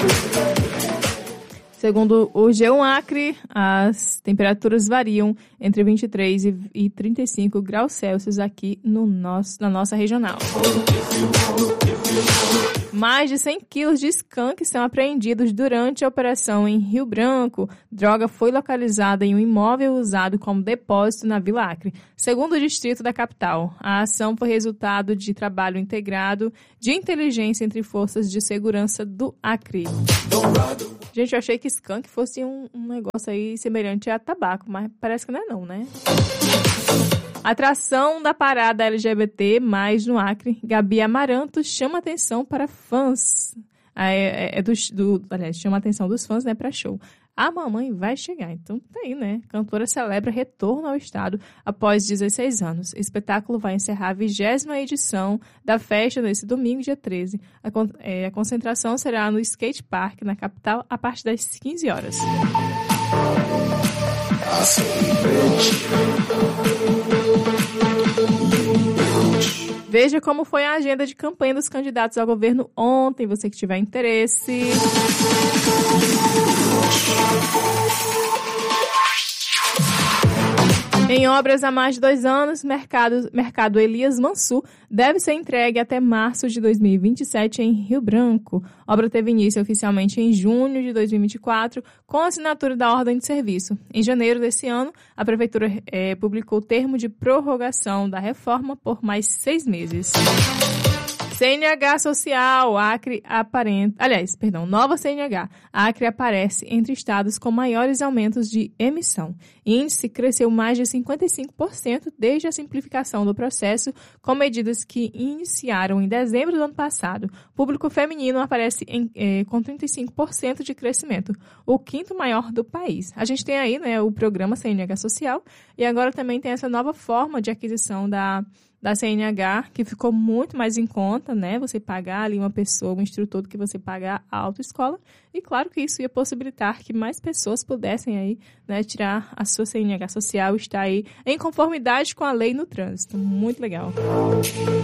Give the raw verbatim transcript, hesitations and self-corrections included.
Segundo o G um Acre, as temperaturas variam entre vinte e três e trinta e cinco graus Celsius aqui no nosso, na nossa regional. Mais de cem quilos de skunk são apreendidos durante a operação em Rio Branco. Droga foi localizada em um imóvel usado como depósito na Vila Acre, segundo o distrito da capital. A ação foi resultado de trabalho integrado de inteligência entre forças de segurança do Acre. Gente, eu achei que skunk fosse um, um negócio aí semelhante a tabaco, mas parece que não é não, né? Atração da parada L G B T mais no Acre, Gabi Amaranto chama atenção para fãs. É, é, é do, do, aliás, chama atenção dos fãs, né, para show. A mamãe vai chegar, então tá aí, né? Cantora celebra retorno ao estado após dezesseis anos. O espetáculo vai encerrar a vigésima edição da festa nesse domingo, dia treze. A, é, a concentração será no Skate Park, na capital, a partir das quinze horas. Veja como foi a agenda de campanha dos candidatos ao governo ontem, você que tiver interesse. Em obras há mais de dois anos, mercado, mercado Elias Mansur deve ser entregue até março de dois mil e vinte e sete em Rio Branco. A obra teve início oficialmente em junho de dois mil e vinte e quatro, com a assinatura da ordem de serviço. Em janeiro desse ano, a Prefeitura é, publicou o termo de prorrogação da reforma por mais seis meses. C N H Social, Acre aparenta... Aliás, perdão, nova C N H. Acre aparece entre estados com maiores aumentos de emissão. O índice cresceu mais de cinquenta e cinco por cento desde a simplificação do processo, com medidas que iniciaram em dezembro do ano passado. O público feminino aparece em, eh, com trinta e cinco por cento de crescimento, o quinto maior do país. A gente tem aí, né, o programa C N H Social e agora também tem essa nova forma de aquisição da... da C N H, que ficou muito mais em conta, né? Você pagar ali uma pessoa, um instrutor, do que você pagar a autoescola. E claro que isso ia possibilitar que mais pessoas pudessem aí, né, tirar a sua C N H social e estar aí em conformidade com a lei no trânsito. Muito legal.